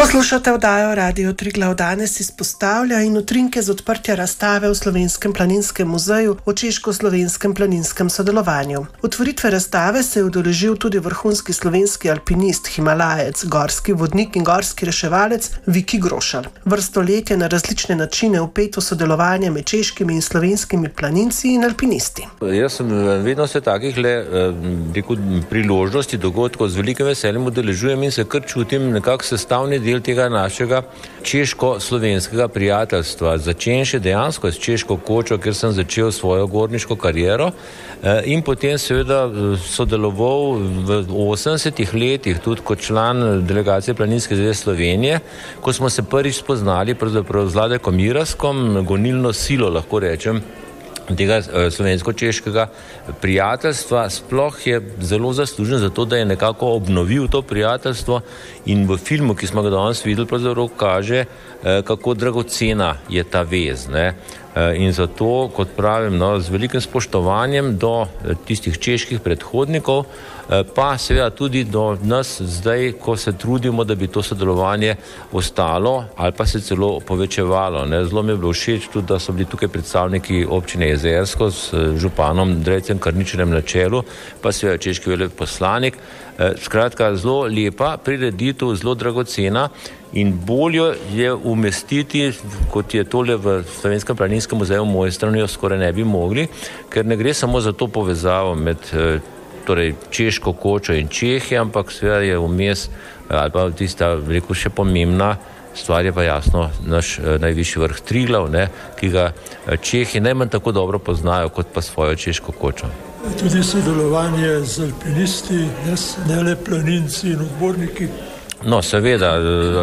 Poslušate oddajo Radio Triglav danes izpostavlja in utrinke z odprtja razstave v Slovenskem planinskem muzeju o češko-slovenskem planinskem sodelovanju. Otvoritve razstave se je udeležil tudi vrhunski slovenski alpinist, himalajec, gorski vodnik in gorski reševalec Viki Grošelj. Vrsto let je na različne načine vpeto sodelovanje med češkimi in slovenskimi planinci in alpinisti. Jaz sem vedno se takih priložnosti, dogodkov z velikim veseljem udeležujem in se kar čutim nekako sestavni del tega našega češko-slovenskega prijateljstva. Začenši dejansko s Češko kočo, kjer sem začel svojo gorniško kariero in potem seveda sodeloval v 80-ih letih tudi kot član delegacije Planinske zveze Slovenije, ko smo se prvič spoznali pravzaprav z Vladekom Iraskom, gonilno silo, lahko rečem, tega slovensko-češkega prijateljstva. Sploh je zelo zaslužen za to, da je nekako obnovil to prijateljstvo in v filmu, ki smo ga danes videli, pravzaprav kaže, kako dragocena je ta vez, ne? In zato, kot pravim, z velikim spoštovanjem do tistih čeških predhodnikov, pa seveda tudi do nas zdaj, ko se trudimo, da bi to sodelovanje ostalo ali pa se celo povečevalo, ne. Zelo mi je bilo všeč tudi, da so bili tukaj predstavniki občine Jezersko s županom Drejcem Karničarjem na čelu, pa seveda češki veleposlanik. Skratka, zelo lepa prireditev, zelo dragocena in bolje je umestiti, kot je tole v Slovenskem planinskem muzeju Mojstrani, skoraj ne bi mogli, ker ne gre samo za to povezavo med Češko kočo in Čehi, ampak seveda je vmes, ali pa tista, rekel, še pomembna stvar je pa jasno naš najvišji vrh Triglav, ne, ki ga Čehi najmanj tako dobro poznajo, kot pa svojo Češko kočo. Tudi sodelovanje z alpinisti, ne le planinci in odborniki. No, seveda,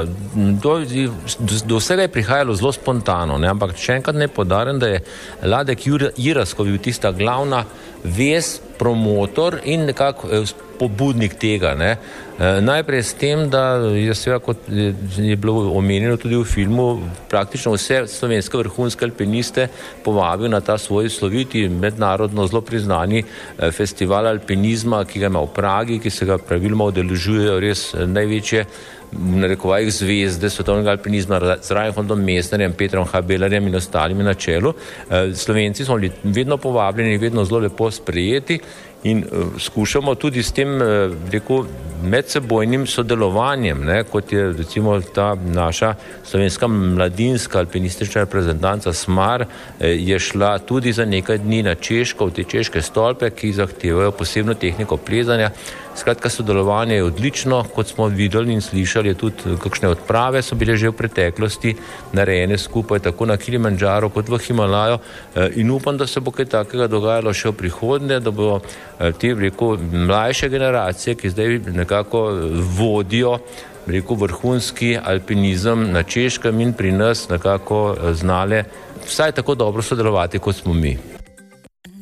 do vsega je prihajalo zelo spontano, ne? Ampak še enkrat ne podarim, da je Vladek Irasko bil tista glavna vez, promotor in nekako pobudnik tega, ne? Najprej s tem, da je seveda, kot je bilo omenjeno tudi v filmu, praktično vse slovenske vrhunske alpiniste povabil na ta svoj sloviti, mednarodno zelo priznani festival alpinizma, ki ga ima v Pragi, ki se ga praviloma udeležujejo res največje narekovajih zvezde svetovnega alpinizma z Reinholdom Messnerjem, Petrom Habelerjem in ostalimi na čelu. Slovenci smo bili vedno povabljeni, vedno zelo lepo sprejeti in skušamo tudi s tem, medsebojnim sodelovanjem, ne, kot je recimo ta naša slovenska mladinska alpinistična reprezentanca Smar, je šla tudi za nekaj dni na Češko, v te češke stolpe, ki zahtevajo posebno tehniko plezanja. Skratka, sodelovanje je odlično, kot smo videli in slišali, tudi kakšne odprave so bile že v preteklosti narejene skupaj, tako na Kilimandžaru kot v Himalaju, in upam, da se bo kaj takega dogajalo še v prihodnje, da bo te, mlajše generacije, ki zdaj nekako vodijo, vrhunski alpinizem na Češkem in pri nas nekako znale vsaj tako dobro sodelovati, kot smo mi.